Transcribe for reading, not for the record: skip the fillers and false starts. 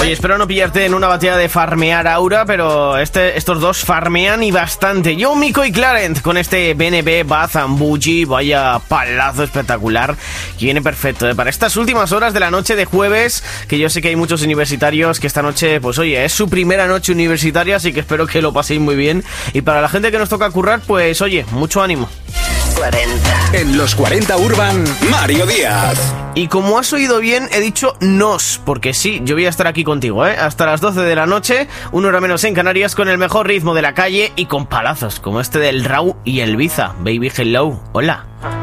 Oye, espero no pillarte en una batalla de farmear Aura, pero estos dos farmean y bastante. Yo, Miko y Clarent con este BNB, Bath and Bougie, vaya palazo espectacular. Que viene perfecto, para estas últimas horas de la noche de jueves, que yo sé que hay muchos universitarios que esta noche, pues oye, es su primera noche universitaria, así que espero que lo paséis muy bien. Y para la gente que nos toca currar, pues oye, mucho ánimo. 40. En los 40 Urban, Mario Díaz. Y como has oído bien, he dicho nos, porque sí, yo voy a estar aquí contigo, hasta las 12 de la noche, 1 hora menos en Canarias, con el mejor ritmo de la calle y con palazos, como este del Raw y el Biza. Baby hello, hola.